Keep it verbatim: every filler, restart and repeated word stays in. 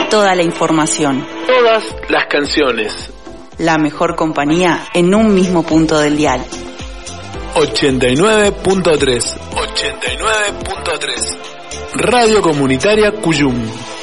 toda la información. Todas las canciones. La mejor compañía en un mismo punto del dial. ochenta y nueve punto tres. ochenta y nueve punto tres. Radio Comunitaria Cuyum.